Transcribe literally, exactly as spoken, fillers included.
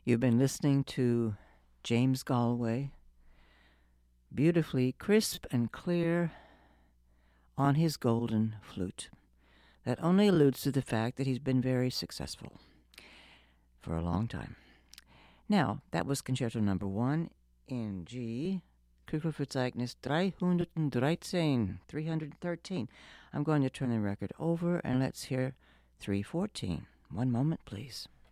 You've been listening to James Galway, beautifully crisp and clear on his golden flute. That only alludes to the fact that he's been very successful for a long time. Now, that was Concerto Number One in G, Kugelverzeichnis three hundred thirteen. I'm going to turn the record over and let's hear three fourteen. One moment, please.